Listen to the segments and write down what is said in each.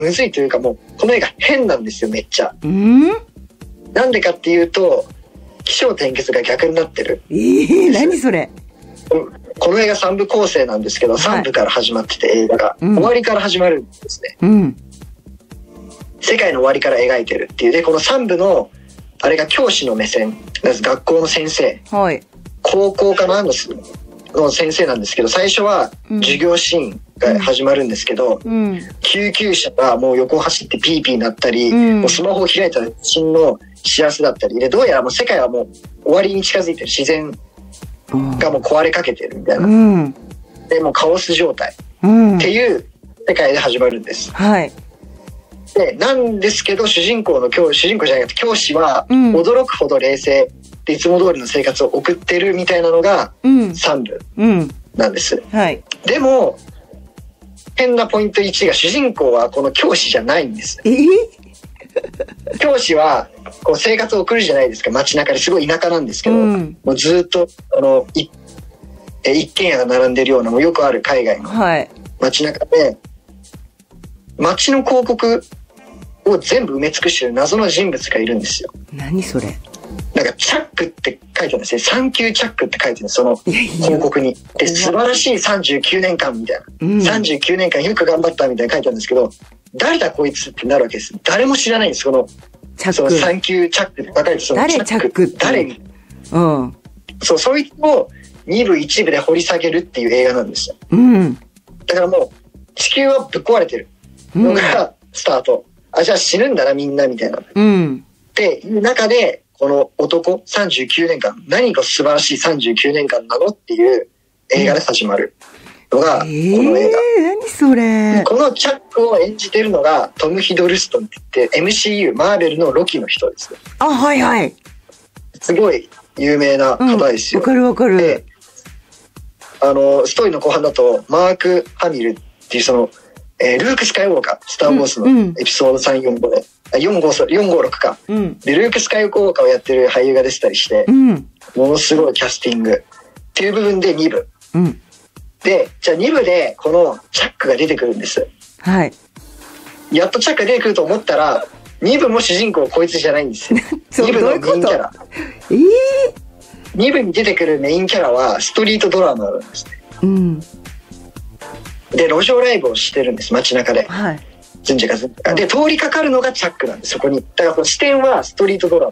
むずいというか、もうこの映画変なんですよ、めっちゃ。 うん。 なんでかっていうと、起承転結が逆になってる。 何それ。 この映画3部構成なんですけど、3部から始まってて、映画が、終わりから始まるんですね。世界の終わりから描いてるっていう。で、この3部のあれが教師の目線、学校の先生、高校かなの先生なんですけど、最初は授業シーンが始まるんですけど、救急車がもう横走ってピーピーなったり、もうスマホを開いたら地震の知らせだったりで、どうやらもう世界はもう終わりに近づいてる、自然がもう壊れかけてるみたいな、でもうカオス状態っていう世界で始まるんです。でなんですけど、主人公じゃなくて教師は驚くほど冷静でいつも通りの生活を送ってるみたいなのが3部なんです。でも変なポイント1が、主人公はこの教師じゃないんです。教師はこう生活を送るじゃないですか、街中ですごい田舎なんですけど、もうずっと一軒家が並んでるような、もうよくある海外の街中で、街の広告を全部埋め尽くしてる謎の人物がいるんですよ。 何それ。 なんかチャックって書いてあるんですね。サンキューチャックって書いてるんです、その広告に。で、素晴らしい39年間みたいな、39年間よく頑張ったみたいな書いてあるんですけど、誰だこいつってなるわけです。誰も知らないんです。そのサンキューチャックって書かれて、そのチャック誰に、そいつを2部1部で掘り下げるっていう映画なんですよ。だからもう地球はぶっ壊れてるのがスタート。じゃあ死ぬんだなみんなみたいな。っていう中で、この男39年間、何が素晴らしい39年間なのっていう映画で始まるのがこの映画。 何それ。 このチャックを演じてるのがトム・ヒドルストンって言って MCU マーベルのロキの人ですね。すごい有名な方ですよ。 わかる。 で、ストーリーの後半だとマーク・ハミルっていうルーク・スカイウォーカー、スター・ウォーズのエピソード3、4、5で、456か、で、ルーク・スカイウォーカーをやってる俳優が出てたりして、ものすごいキャスティングっていう部分で2部。で、じゃあ2部でこのチャックが出てくるんです。やっとチャックが出てくると思ったら、2部も主人公こいつじゃないんですよ。2部のメインキャラ。2部に出てくるメインキャラはストリートドラマなんですね。で、路上ライブをしてるんです、街中で。ずんじゃかずんじゃか。で、通りかかるのがチャックなんです、そこに。だからこの視点はストリートドラ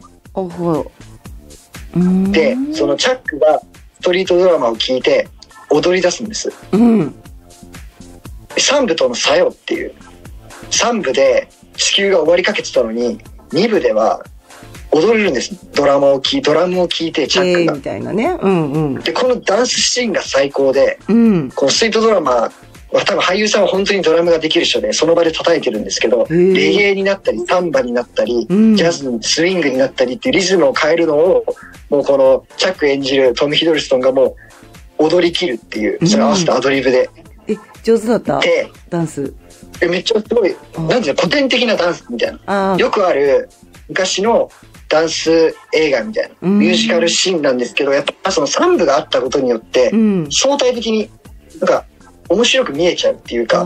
マ。で、そのチャックがストリートドラマを聞いて踊り出すんです。3部との作用っていう。3部で地球が終わりかけてたのに、2部では踊れるんです。ドラムを聴いてチャックが。 みたいなね。 で、このダンスシーンが最高で、このストリートドラマ、多分俳優さんは本当にドラムができる人でその場で叩いてるんですけど、レゲエになったりサンバになったり、ジャズスイングになったりっていうリズムを変えるのを、もうこのチャック演じるトム・ヒドルストンがもう踊り切るっていう、それ合わせたアドリブで。 上手だった。ダンス。 めっちゃすごい、なんていうの、古典的なダンスみたいな。よくある昔のダンス映画みたいなミュージカルシーンなんですけど、やっぱその3部があったことによって、相対的になんか面白く見えちゃうっていうか。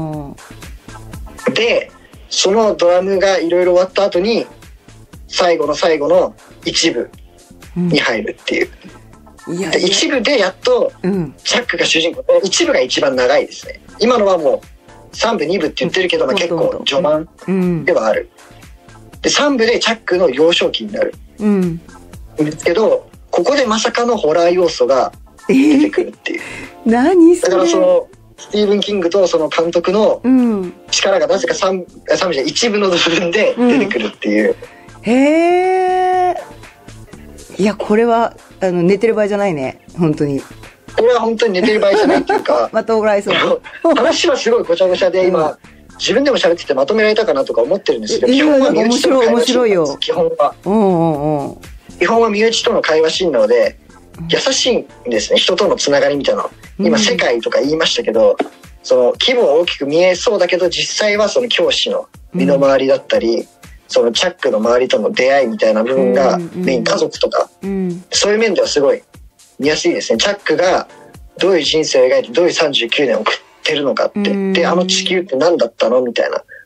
で、そのドラムがいろいろ終わった後に最後の最後の一部に入るっていう。で一部でやっとチャックが主人公、一部が一番長いですね。今のはもう3部2部って言ってるけど、結構序盤ではある。で3部でチャックの幼少期になるんですけど、ここでまさかのホラー要素が出てくるっていう。 何それ。 だからそのスティーブン・キングとその監督の力がなぜか3部じゃ一部の部分で出てくるっていう。 へー。いや、これは寝てる場合じゃないね、本当に。 これは本当に寝てる場合じゃないっていうかまた怒られそう。 話はすごいごちゃごちゃで、今自分でも喋っててまとめられたかなとか思ってるんですけど、基本は身内との会話シーンなんです。基本は基本は身内との会話シーンなので、優しいんですね、人とのつながりみたいな。今世界とか言いましたけど、その規模は大きく見えそうだけど、実際はその教師の身の回りだったり、そのチャックの周りとの出会いみたいな部分がメイン、家族とか、そういう面ではすごい見やすいですね。チャックがどういう人生を描いてどういう39年を送ってるのかって、で地球って何だったのみたいな